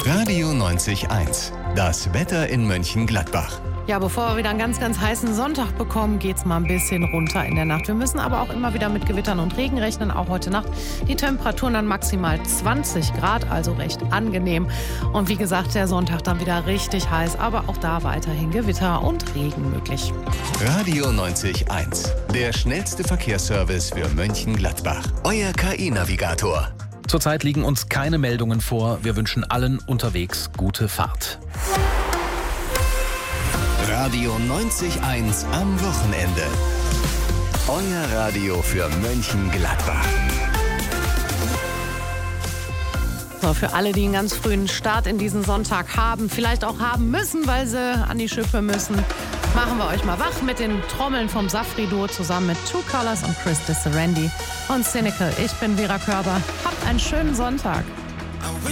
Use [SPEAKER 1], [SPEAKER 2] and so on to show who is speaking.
[SPEAKER 1] Radio 90.1. Das Wetter in Mönchengladbach.
[SPEAKER 2] Ja, bevor wir wieder einen ganz, ganz heißen Sonntag bekommen, geht's mal ein bisschen runter in der Nacht. Wir müssen aber auch immer wieder mit Gewittern und Regen rechnen, auch heute Nacht. Die Temperaturen dann maximal 20 Grad, also recht angenehm. Und wie gesagt, der Sonntag dann wieder richtig heiß, aber auch da weiterhin Gewitter und Regen möglich.
[SPEAKER 1] Radio 90.1. Der schnellste Verkehrsservice für Mönchengladbach. Euer KI-Navigator.
[SPEAKER 3] Zurzeit liegen uns keine Meldungen vor. Wir wünschen allen unterwegs gute Fahrt.
[SPEAKER 1] Radio 90.1 am Wochenende. Euer Radio für Mönchengladbach.
[SPEAKER 2] So, für alle, die einen ganz frühen Start in diesen Sonntag haben, vielleicht auch haben müssen, weil sie an die Schippe müssen, machen wir euch mal wach mit den Trommeln vom Safri-Duo zusammen mit Two Colors und Chris Disserendi und Cynical. Ich bin Vera Körber. Habt einen schönen Sonntag.
[SPEAKER 4] I